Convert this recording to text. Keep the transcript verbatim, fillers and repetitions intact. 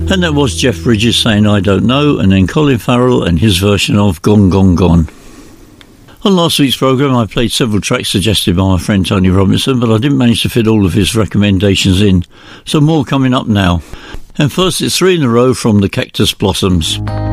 And that was Jeff Bridges saying I Don't Know, and then Colin Farrell and his version of Gone, Gone, Gone. On last week's programme I played several tracks suggested by my friend Tony Robinson, but I didn't manage to fit all of his recommendations in, so more coming up now. And first it's three in a row from the Cactus Blossoms.